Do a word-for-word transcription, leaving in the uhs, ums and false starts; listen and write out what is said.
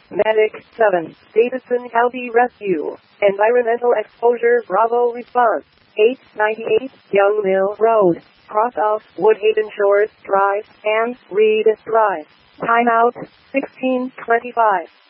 Medic seven, Davidson County Rescue. Environmental exposure Bravo response. eight ninety-eight Young Mill Road, cross of Woodhaven Shores Drive and Reed Drive. Timeout sixteen twenty-five.